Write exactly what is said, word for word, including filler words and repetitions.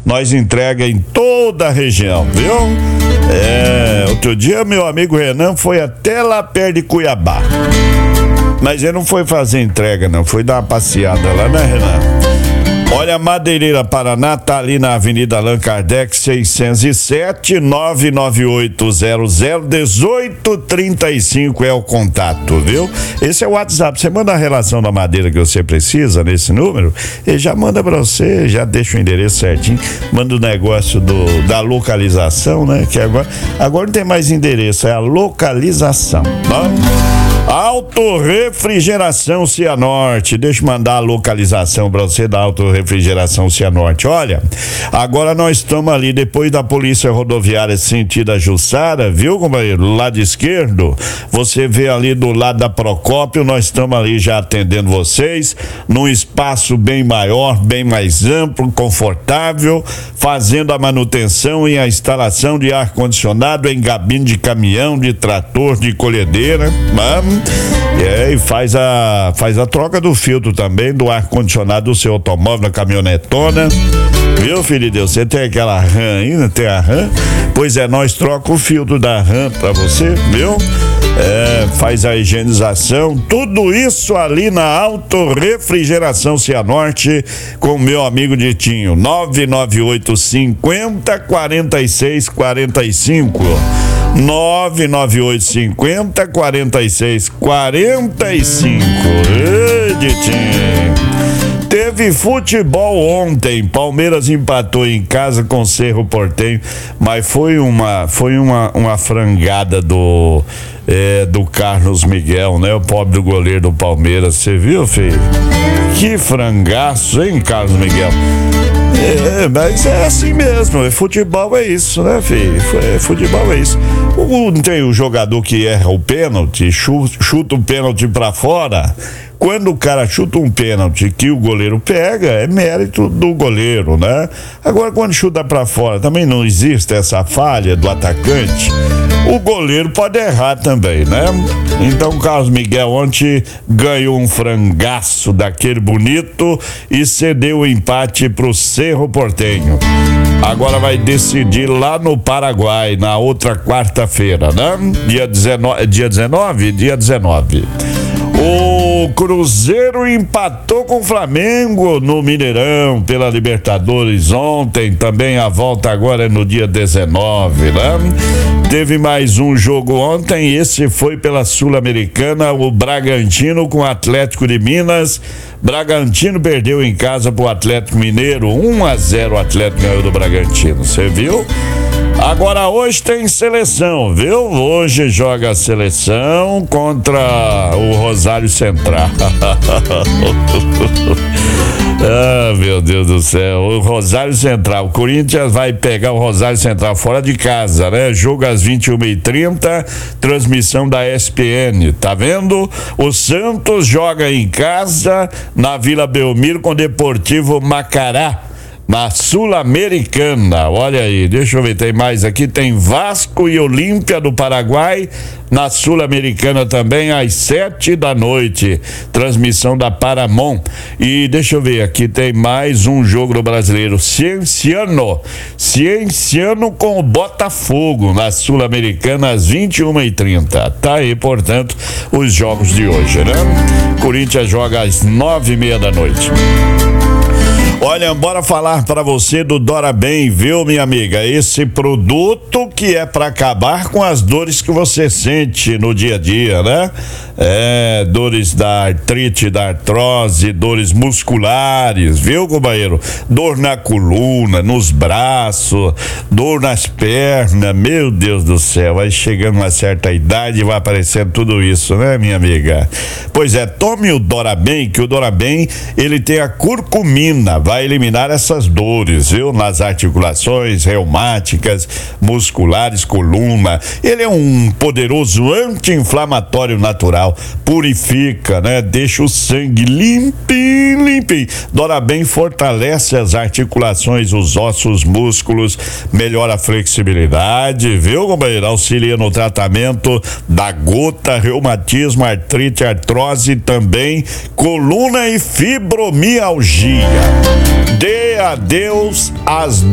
nós entrega em toda a região, viu? É, outro dia meu amigo Renan foi até lá perto de Cuiabá. Mas ele não foi fazer entrega, não. Foi dar uma passeada lá, né, Renan? Olha, Madeireira Paraná tá ali na Avenida Allan Kardec, seiscentos e sete, nove nove oito zero zero um oito três cinco é o contato, viu? Esse é o WhatsApp. Você manda a relação da madeira que você precisa nesse número, ele já manda pra você, já deixa o endereço certinho, manda o negócio do, da localização, né? Que agora, agora não tem mais endereço, é a localização, tá? Autorefrigeração Cianorte, deixa eu mandar a localização pra você da Autorefrigeração Cianorte. Olha, agora nós estamos ali depois da Polícia Rodoviária sentido a Jussara, viu, companheiro? Do lado esquerdo, você vê ali do lado da Procópio, nós estamos ali já atendendo vocês, num espaço bem maior, bem mais amplo, confortável, fazendo a manutenção e a instalação de ar-condicionado em cabine de caminhão, de trator, de colhedeira, mano. É, e faz a, faz a troca do filtro também do ar-condicionado do seu automóvel, na caminhonetona. Viu, filho de Deus? Você tem aquela RAM ainda? Tem a RAM? Pois é, nós troca o filtro da RAM pra você, viu? É, faz a higienização, tudo isso ali na Autorefrigeração Cianorte com o meu amigo Ditinho. nove nove oito cinquenta, quarenta e seis quarenta e cinco. nove nove oito cinquenta, quarenta e seis quarenta e cinco. Ei, Ditinho. Teve futebol ontem, Palmeiras empatou em casa com Cerro Porteño, mas foi uma, foi uma, uma frangada do, é, do Carlos Miguel, né? O pobre do goleiro do Palmeiras, você viu, filho? Que frangaço, hein, Carlos Miguel? É, mas é assim mesmo, futebol é isso, né, filho? Futebol é isso. O, tem o jogador que erra o pênalti, chuta, chuta o pênalti pra fora. Quando o cara chuta um pênalti que o goleiro pega, é mérito do goleiro, né? Agora, quando chuta pra fora, também não existe essa falha do atacante. O goleiro pode errar também, né? Então, o Carlos Miguel ontem ganhou um frangaço daquele bonito e cedeu o empate pro Cerro Porteño. Agora vai decidir lá no Paraguai, na outra quarta-feira, né? Dia dezenove, dia dezenove? Dia dezenove. O Cruzeiro empatou com o Flamengo no Mineirão pela Libertadores ontem, também a volta agora é no dia dezenove, né? Teve mais um jogo ontem, esse foi pela Sul-Americana, o Bragantino com o Atlético de Minas. Bragantino perdeu em casa pro Atlético Mineiro, um a zero o Atlético ganhou do Bragantino, você viu? Agora hoje tem seleção, viu? Hoje joga a seleção contra o Rosário Central. Ah, meu Deus do céu, o Rosário Central, o Corinthians vai pegar o Rosário Central fora de casa, né? Jogo às vinte e uma e trinta, transmissão da E S P N, tá vendo? O Santos joga em casa na Vila Belmiro com o Deportivo Macará, na Sul-Americana. Olha aí, deixa eu ver, tem mais aqui, tem Vasco e Olímpia do Paraguai na Sul-Americana também às sete da noite, transmissão da Paramount. E deixa eu ver, aqui tem mais um jogo do Brasileiro, Cienciano Cienciano com o Botafogo na Sul-Americana às vinte e uma e trinta. Tá aí, portanto, os jogos de hoje, né? Corinthians joga às nove e meia da noite. Olha, bora falar para você do Dora Bem, viu, minha amiga? Esse produto que é para acabar com as dores que você sente no dia a dia, né? É, dores da artrite, da artrose, dores musculares, viu, companheiro? Dor na coluna, nos braços, dor nas pernas, meu Deus do céu, vai chegando uma certa idade e vai aparecendo tudo isso, né, minha amiga? Pois é, tome o Dora Bem, que o Dora Bem, ele tem a curcumina, vai eliminar essas dores, viu? Nas articulações reumáticas, musculares, coluna. Ele é um poderoso anti-inflamatório natural, purifica, né? Deixa o sangue limpinho, limpinho. Dora Bem fortalece as articulações, os ossos, os músculos, melhora a flexibilidade, viu, companheiro? Auxilia no tratamento da gota, reumatismo, artrite, artrose, também coluna e fibromialgia. Dê adeus às